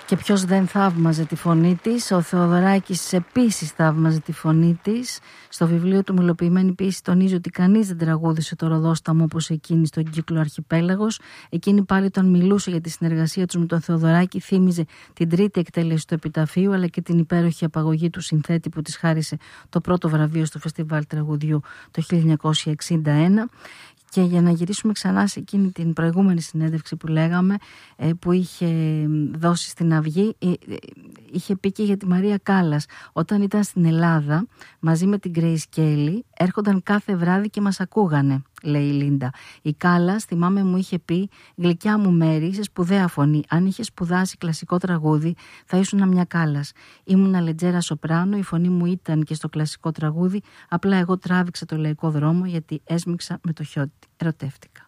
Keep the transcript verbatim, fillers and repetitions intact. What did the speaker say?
Και ποιος δεν θαύμαζε τη φωνή της? Ο Θεοδωράκης επίσης θαύμαζε τη φωνή της. Στο βιβλίο του «Μελοποιημένη ποίηση» τονίζει ότι κανείς δεν τραγούδισε το ροδόσταμο όπως εκείνη στον κύκλο Αρχιπέλαγος. Εκείνη πάλι, όταν μιλούσε για τη συνεργασία τους με τον Θεοδωράκη, θύμιζε την τρίτη εκτέλεση του επιταφείου, αλλά και την υπέροχη απαγωγή του συνθέτη που της χάρισε το πρώτο βραβείο στο Φεστιβάλ Τραγουδιού το χίλια εννιακόσια εξήντα ένα. Και για να γυρίσουμε ξανά σε εκείνη την προηγούμενη συνέντευξη που λέγαμε, που είχε δώσει στην Αυγή, είχε πει και για τη Μαρία Κάλλας. Όταν ήταν στην Ελλάδα μαζί με την Grace Kelly, έρχονταν κάθε βράδυ και μας ακούγανε, λέει η Λίντα. Η Κάλλας, θυμάμαι, μου είχε πει: «Γλυκιά μου Μέρη, είσαι σπουδαία φωνή. Αν είχε σπουδάσει κλασικό τραγούδι, θα ήσουν μια Κάλλας. Ήμουνα λετζέρα σοπράνο, η φωνή μου ήταν και στο κλασικό τραγούδι. Απλά εγώ τράβηξα το λαϊκό δρόμο γιατί έσμιξα με το χιότι. Ερωτεύτηκα».